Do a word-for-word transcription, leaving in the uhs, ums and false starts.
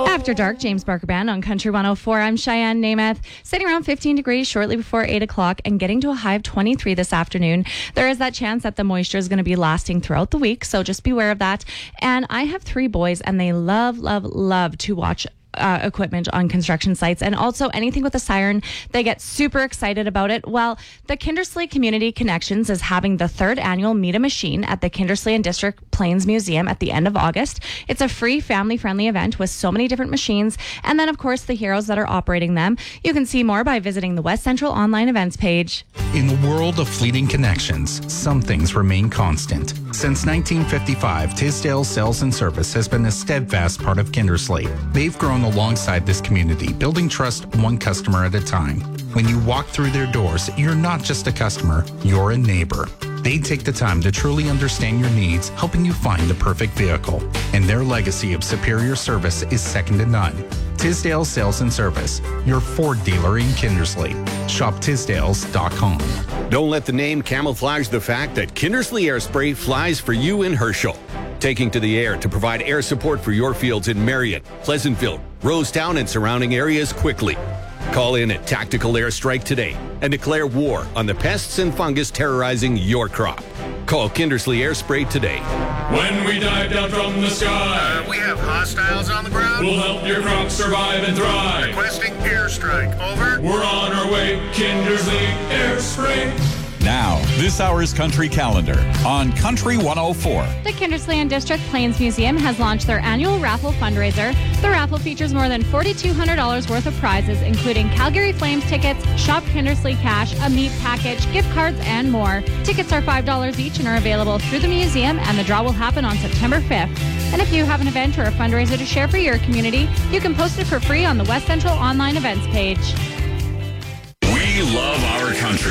After dark, James Barker Band on Country one oh four. I'm Cheyenne Namath, sitting around fifteen degrees shortly before eight o'clock and getting to a high of twenty-three this afternoon. There is that chance that the moisture is going to be lasting throughout the week, so just beware of that. And I have three boys, and they love, love, love to watch Uh, equipment on construction sites, and also anything with a siren. They get super excited about it. Well, the Kindersley Community Connections is having the third annual Meet a Machine at the Kindersley and District Plains Museum at the end of August. It's a free, family-friendly event with so many different machines, and then, of course, the heroes that are operating them. You can see more by visiting the West Central online events page. In the world of fleeting connections, some things remain constant. Since nineteen fifty-five, Tisdale Sales and Service has been a steadfast part of Kindersley. They've grown alongside this community, building trust one customer at a time. When you walk through their doors, you're not just a customer, you're a neighbor. They take the time to truly understand your needs, helping you find the perfect vehicle. And their legacy of superior service is second to none. Tisdale Sales and Service, your Ford dealer in Kindersley. Shop Tisdales dot com. Don't let the name camouflage the fact that Kindersley Air Spray flies for you in Herschel. Taking to the air to provide air support for your fields in Marriott, Pleasantville, Rosetown, and surrounding areas quickly. Call in at Tactical Airstrike today and declare war on the pests and fungus terrorizing your crop. Call Kindersley Air Spray today. When we dive down from the sky, uh, we have hostiles on the ground. We'll help your crops survive and thrive. Requesting airstrike. Over. We're on our way. Kindersley Air Spray. Now, this hour's Country Calendar on Country one oh four. The Kindersley and District Plains Museum has launched their annual raffle fundraiser. The raffle features more than four thousand two hundred dollars worth of prizes, including Calgary Flames tickets, Shop Kindersley cash, a meat package, gift cards, and more. Tickets are five dollars each and are available through the museum, and the draw will happen on September fifth. And if you have an event or a fundraiser to share for your community, you can post it for free on the West Central online events page. We love our country.